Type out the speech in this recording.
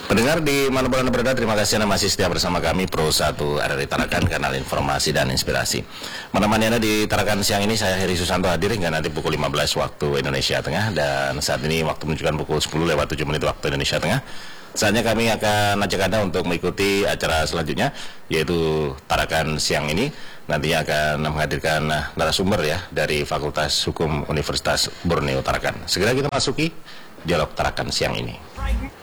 Pendengar di mana pun Anda berada, terima kasih Anda masih setia bersama kami Pro 1 RRI Tarakan, kanal informasi dan inspirasi. Menemani Anda di Tarakan siang ini, saya Heri Susanto hadir hingga nanti pukul 15 waktu Indonesia Tengah. Dan saat ini waktu menunjukkan pukul 10 lewat 7 menit waktu Indonesia Tengah. Saatnya kami akan ajak Anda untuk mengikuti acara selanjutnya, yaitu Tarakan siang ini. Nantinya akan menghadirkan narasumber ya dari Fakultas Hukum Universitas Borneo Tarakan. Segera kita masuki dialog Tarakan siang ini.